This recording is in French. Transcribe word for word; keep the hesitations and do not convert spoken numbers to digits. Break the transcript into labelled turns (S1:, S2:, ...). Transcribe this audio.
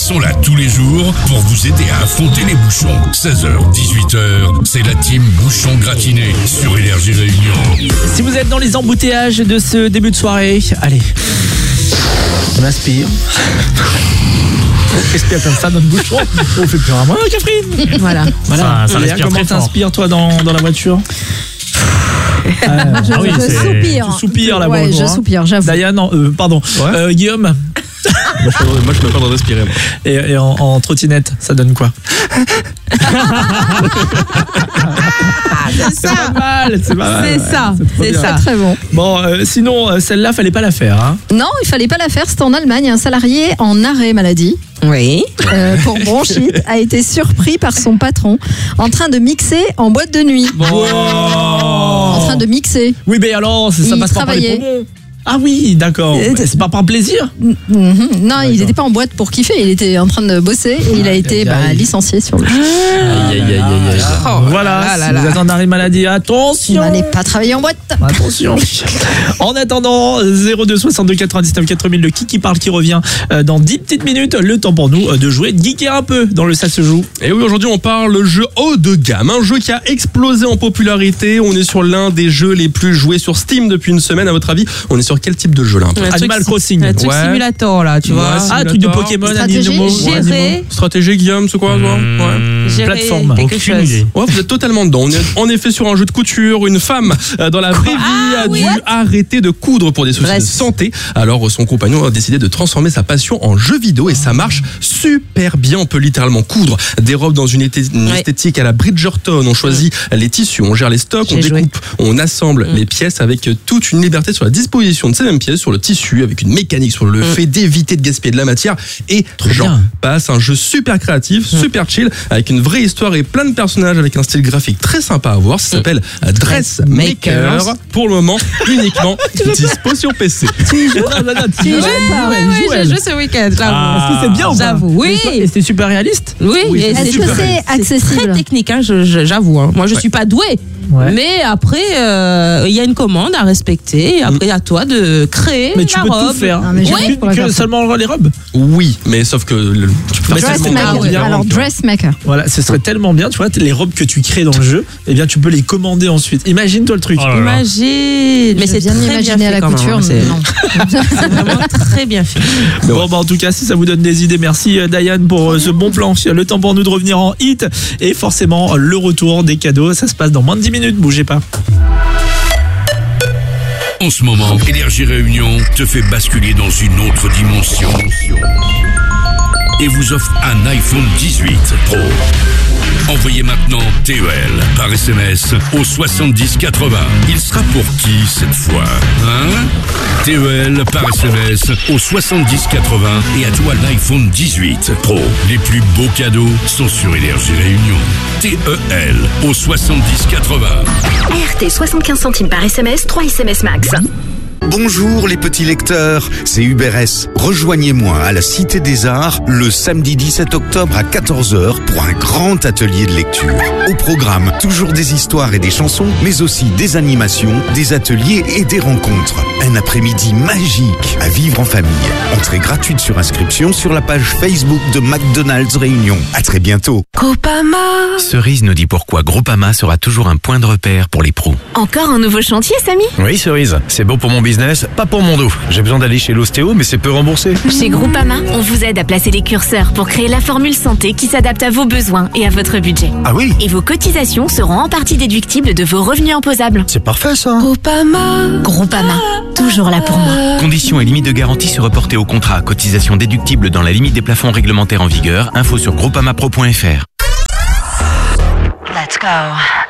S1: sont là tous les jours pour vous aider à affronter les bouchons. seize heures, dix-huit heures, c'est la team Bouchon Gratiné sur Énergie Réunion.
S2: Si vous êtes dans les embouteillages de ce début de soirée, allez, on inspire. On respire comme ça dans le bouchon. On fait plus un mois, Catherine. Voilà. Voilà.
S3: Ça, ça respire
S2: comment
S3: très fort.
S2: t'inspires toi dans, dans la voiture?
S4: je
S3: ah oui,
S4: je
S3: c'est-
S4: soupire.
S2: Tu soupires là,
S4: Ouais,
S2: bon,
S4: je
S2: hein.
S4: soupire, j'avoue.
S2: Diane, non, euh, pardon.
S5: Ouais.
S2: Euh, Guillaume.
S5: Moi, je me moi, je me perds de respirer. Moi.
S2: Et, et en, en trottinette, ça donne quoi?
S4: C'est
S2: Pas mal, c'est pas mal.
S4: C'est
S2: ouais,
S4: ça,
S2: trop
S4: c'est
S2: bien.
S4: ça. Très bon.
S2: Bon, euh, sinon, euh, celle-là, fallait pas la faire. Hein.
S4: Non, il fallait pas la faire. C'était en Allemagne. Un salarié en arrêt maladie.
S6: Oui.
S4: euh, pour bronchite a été surpris par son patron en train de mixer en boîte de nuit. En train de mixer.
S2: Oui, mais alors, ça
S4: Il
S2: passe pas par les
S4: travaillait.
S2: poumons. Ah oui, d'accord.
S4: Euh,
S2: Bah, c'est pas par plaisir.
S4: Mhm. Non, il n'était pas en boîte pour kiffer. Il était en train de bosser et il a
S2: Aïe,
S4: été
S2: aïe,
S4: bah,
S2: aïe.
S4: licencié sur le.
S2: Aïe, aïe, aïe, aïe, aïe.
S6: Oh,
S2: Voilà,
S6: là, là,
S2: si
S6: là.
S2: vous êtes en arrêt maladie,
S4: Il
S2: attention.
S4: n'allait pas travailler en boîte.
S2: Attention. En attendant, zéro deux soixante-deux quatre-vingt-dix-neuf quatre mille, le Kiki parle qui revient euh, dans dix petites minutes. Le temps pour nous euh, de jouer, de geeker un peu dans le Ça se joue.
S5: Et oui, aujourd'hui, on parle jeu haut de gamme. Un jeu qui a explosé en popularité. On est sur l'un des jeux les plus joués sur Steam depuis une semaine. À votre avis, on est sur quel type de jeu là?
S6: Un
S2: Animal
S6: truc-
S2: Crossing.
S6: Un truc
S5: Ouais.
S6: simulator là, tu
S5: Ouais,
S6: vois.
S5: si.
S2: Ah, truc de
S5: Simulator.
S2: Pokémon,
S4: Stratégie,
S2: animaux, ouais, animaux.
S6: Gérer,
S5: Stratégie, Guillaume, c'est quoi toi? Ouais.
S6: gérer
S2: plateforme.
S6: quelque
S3: Aucune
S6: chose.
S3: idée.
S5: Ouais, vous êtes totalement dedans. On est en effet sur un jeu de couture. Une femme euh, dans la vraie vie
S6: Ah,
S5: a
S6: oui.
S5: dû arrêter de coudre pour des soucis
S6: Bref.
S5: de santé. Alors son compagnon a décidé de transformer sa passion en jeu vidéo et ça marche super bien. On peut littéralement coudre des robes dans une, été- une
S6: Ouais.
S5: esthétique à la Bridgerton. On choisit les tissus, on gère les stocks, on
S6: J'ai joué.
S5: découpe, on assemble les pièces avec toute une liberté sur la disposition de ces mêmes pièces, sur le tissu, avec une mécanique sur le fait d'éviter de gaspiller de la matière et j'en
S2: bien.
S5: passe. Un jeu super créatif, super chill, avec une vraie histoire et plein de personnages avec un style graphique très sympa à voir. Ça s'appelle Dressmaker.
S6: Dressmaker.
S5: Pour le moment, uniquement dispo sur P C.
S2: Tu y joues? Tu y joues?
S6: Oui, oui, j'ai joué ce week-end, j'avoue.
S2: Est-ce que c'est bien ou pas?
S6: J'avoue, oui.
S2: Et c'est super réaliste?
S6: Oui,
S2: Oui,
S6: et
S2: c'est
S4: Est-ce
S6: c'est
S4: que c'est
S6: très
S4: accessible?
S6: technique, hein, je- je- j'avoue. hein. Moi, je
S5: Ouais.
S6: suis pas douée.
S2: Ouais.
S6: Mais après, euh, il y a une commande à respecter. Et après, à toi de créer
S2: Mais tu
S6: la
S2: peux
S6: robe.
S2: tout faire.
S4: Ah, mais j'ai
S2: Ouais.
S4: envie pour la
S2: Que
S4: faire.
S2: seulement les robes?
S5: Oui, mais sauf que le- tu peux
S2: Mais
S5: faire
S2: ça,
S5: ça
S2: c'est
S4: Dressmaker.
S2: marrant, bien.
S4: Alors, dressmaker.
S2: Voilà, ce serait tellement bien, tu vois, les robes que tu crées dans le jeu, eh bien tu peux les commander ensuite. Imagine-toi le truc.
S3: Oh là là.
S6: Imagine. Mais
S4: Je
S6: c'est
S4: viens
S6: très bien
S4: d'imaginer
S6: fait
S4: à la
S6: quand même,
S4: couture.
S6: hein. C'est
S4: Non.
S6: c'est vraiment très bien fait.
S2: Bon, bah, en tout cas, si ça vous donne des idées, merci euh, Diane pour euh, ce bon plan. Le temps pour nous de revenir en hit et forcément le retour des cadeaux. Ça se passe dans moins de dix minutes, bougez pas.
S1: En ce moment, Énergie Réunion te fait basculer dans une autre dimension et vous offre un iPhone dix-huit Pro. Envoyez maintenant T E L par S M S au soixante-dix quatre-vingts. Il sera pour qui cette fois, hein? T E L par S M S au soixante-dix quatre-vingts et à toi l'iPhone dix-huit Pro. Les plus beaux cadeaux sont sur Énergie Réunion. T E L au soixante-dix quatre-vingts.
S7: R T soixante-quinze centimes par S M S, trois S M S max.
S8: Bonjour les petits lecteurs, c'est Hubert S. Rejoignez-moi à la Cité des Arts le samedi dix-sept octobre à quatorze heures pour un grand atelier de lecture. Au programme, toujours des histoires et des chansons, mais aussi des animations, des ateliers et des rencontres. Un après-midi magique à vivre en famille. Entrée gratuite sur inscription sur la page Facebook de McDonald's Réunion. À très bientôt.
S7: Groupama.
S9: Cerise nous dit pourquoi Groupama sera toujours un point de repère pour les pros.
S7: Encore un nouveau chantier, Samy?
S9: Oui, Cerise, c'est bon pour mon business, pas pour mon dos. J'ai besoin d'aller chez l'ostéo, mais c'est peu remboursé.
S7: Chez Groupama, on vous aide à placer les curseurs pour créer la formule santé qui s'adapte à vos besoins et à votre budget.
S8: Ah oui,
S7: Et vos cotisations seront en partie déductibles de vos revenus imposables.
S8: c'est parfait ça.
S7: Groupama. Groupama. Toujours là pour moi.
S9: Conditions et limites de garantie se reporter au contrat. Cotisation déductible dans la limite des plafonds réglementaires en vigueur. Info sur groupamapro point f r.
S7: Let's go.